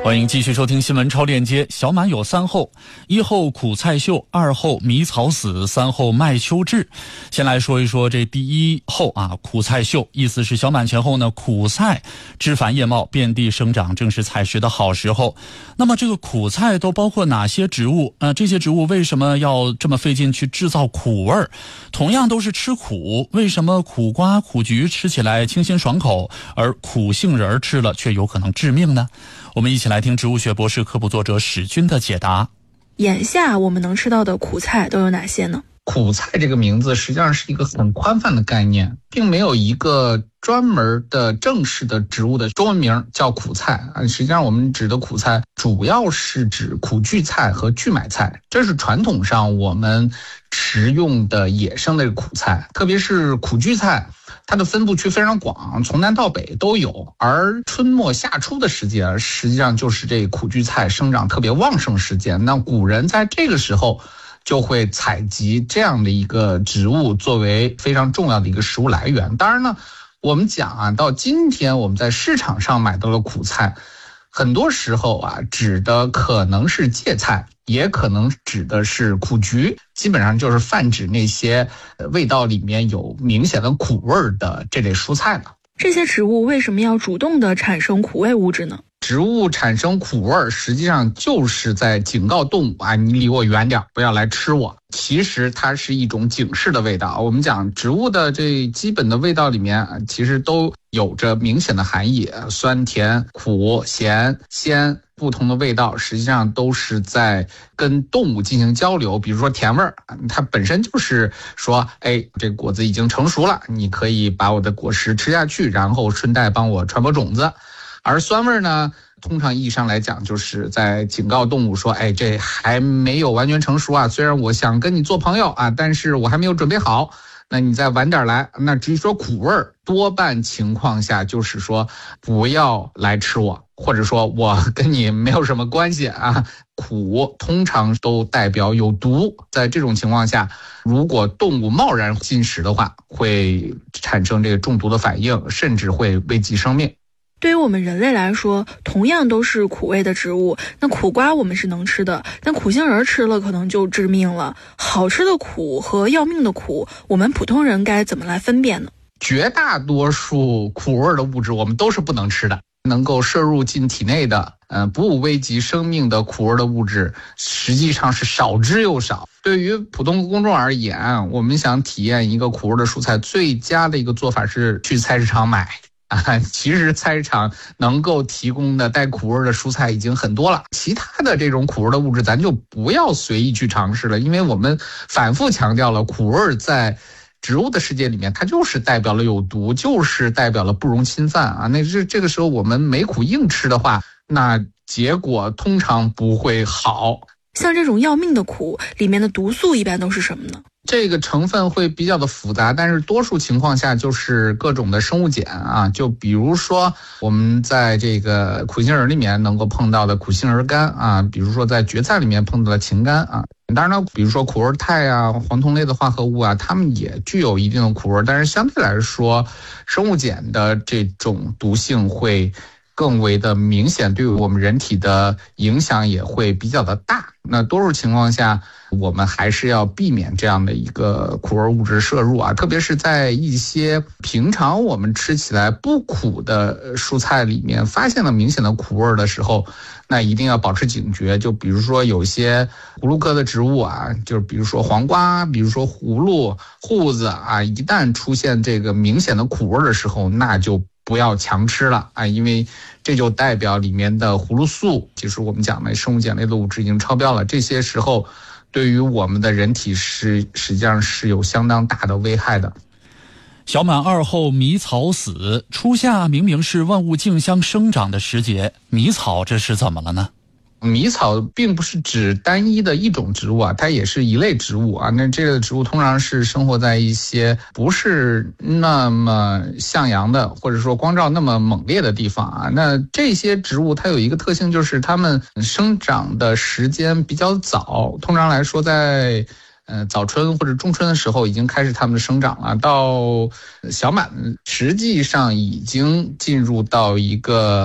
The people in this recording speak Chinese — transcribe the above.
欢迎继续收听新闻超链接。小满有3候：1候苦菜秀，2候迷草死，3候麦秋至。先来说一说这第1候苦菜秀，意思是小满前后呢，苦菜枝繁叶茂，遍地生长，正是采食的好时候。那么这个苦菜都包括哪些植物？这些植物为什么要这么费劲去制造苦味儿？同样都是吃苦，为什么苦瓜、苦菊吃起来清新爽口，而苦杏仁吃了却有可能致命呢？我们一起来听植物学博士科普作者史军的解答。 眼下我们能吃到的苦菜都有哪些呢？ 苦菜这个名字实际上是一个很宽泛的概念，并没有一个专门的正式的植物的中文名叫苦菜。实际上我们指的苦菜主要是指苦苣菜和苣买菜，这是传统上我们食用的野生的苦菜。特别是苦苣菜，它的分布区非常广，从南到北都有。而春末夏初的时节，实际上就是这苦苣菜生长特别旺盛时间。那古人在这个时候就会采集这样的一个植物作为非常重要的一个食物来源。当然呢，我们讲到今天我们在市场上买到了苦菜，很多时候指的可能是芥菜，也可能指的是苦菊，基本上就是泛指那些味道里面有明显的苦味的这类蔬菜了。 这些植物为什么要主动的产生苦味物质呢？ 植物产生苦味实际上就是在警告动物你离我远点，不要来吃我。其实它是一种警示的味道。我们讲植物的这基本的味道里面其实都有着明显的含义，酸甜苦咸鲜不同的味道实际上都是在跟动物进行交流。比如说甜味它本身就是说这个果子已经成熟了，你可以把我的果实吃下去，然后顺带帮我传播种子。而酸味呢，通常意义上来讲就是在警告动物说这还没有完全成熟虽然我想跟你做朋友但是我还没有准备好，那你再晚点来。那至于说苦味多半情况下就是说不要来吃我，或者说我跟你没有什么关系苦通常都代表有毒，在这种情况下如果动物贸然进食的话，会产生这个中毒的反应，甚至会危及生命。 对于我们人类来说，同样都是苦味的植物，那苦瓜我们是能吃的，但苦杏仁吃了可能就致命了。好吃的苦和要命的苦，我们普通人该怎么来分辨呢？ 绝大多数苦味的物质我们都是不能吃的，能够摄入进体内的不危及生命的苦味的物质实际上是少之又少。对于普通公众而言，我们想体验一个苦味的蔬菜，最佳的一个做法是去菜市场买。其实菜市场能够提供的带苦味的蔬菜已经很多了，其他的这种苦味的物质咱就不要随意去尝试了。因为我们反复强调了，苦味在植物的世界里面它就是代表了有毒，就是代表了不容侵犯那这个时候我们没苦硬吃的话，那结果通常不会好。 像这种要命的苦里面的毒素一般都是什么呢？ 这个成分会比较的复杂，但是多数情况下就是各种的生物碱就比如说我们在这个苦杏仁里面能够碰到的苦杏仁苷比如说在蕨菜里面碰到的氰苷当然了，比如说苦味肽黄酮类的化合物它们也具有一定的苦味，但是相对来说生物碱的这种毒性会更为的明显，对我们人体的影响也会比较的大。那多数情况下我们还是要避免这样的一个苦味物质摄入特别是在一些平常我们吃起来不苦的蔬菜里面发现了明显的苦味的时候，那一定要保持警觉。就比如说有些葫芦科的植物就是比如说黄瓜，比如说葫芦、瓠子一旦出现这个明显的苦味的时候，那就不要强吃了因为这就代表里面的葫芦素，就是我们讲的生物碱类的物质已经超标了。这些时候对于我们的人体实际上是有相当大的危害的。 小满2候迷草死，初夏明明是万物竞相生长的时节，迷草这是怎么了呢？ 迷草并不是指单一的一种植物它也是一类植物那这类植物通常是生活在一些不是那么向阳的，或者说光照那么猛烈的地方那这些植物它有一个特性，就是它们生长的时间比较早，通常来说在早春或者中春的时候已经开始它们的生长了，到小满实际上已经进入到一个